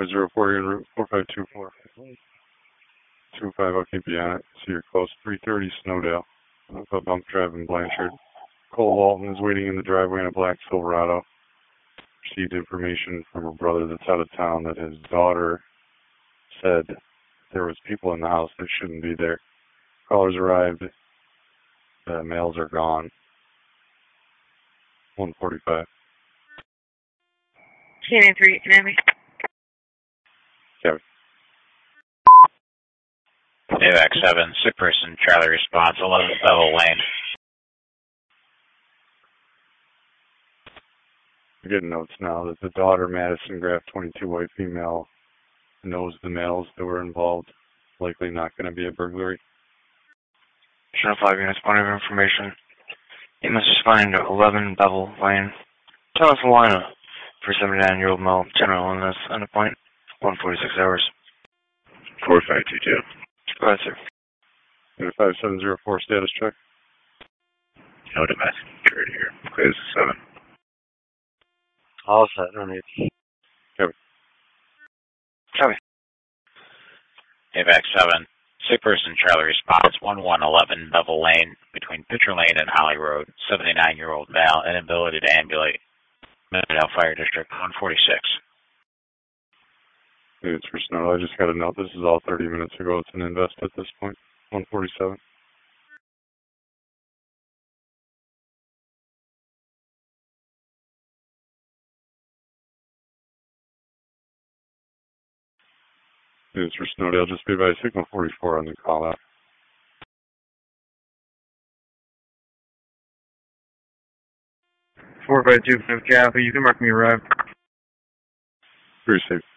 4504, you're en route 4524. 25, I'll keep you on it. See you're close. 330 Snowdale. Bump drive in Blanchard. Cole Walton is waiting in the driveway in a black Silverado. Received information from a brother that's out of town that his daughter said there was people in the house that shouldn't be there. Callers arrived. The males are gone. 145. CNN 3, can I have me? Kevin. AVAC 7, sick person, Charlie response, 11 Bevel Lane. I'm getting notes now that the daughter, Madison Graff, 22, white female, knows the males that were involved. Likely not going to be a burglary. Channel 5 units, point of information. You must respond to 11 Bevel Lane, South Carolina, for 79-year-old male, general illness, on a point, 146 hours. 4522. Go ahead, sir. 5704, status check. No domestic security here. Clear 7. All set, no need. Kevin. Copy. AVAC 7, sick person, Charlie response, 1111 Bevel Lane, between Pitcher Lane and Holly Road, 79-year-old male, inability to ambulate. Middle Fire District, 146. It's for Snow. I just got a note. This is all 30 minutes ago. It's an invest at this point. 147. It's for Snowdale. Just be by signal 44 on the call out. Four by two, copy. You can mark me arrived. Very safe.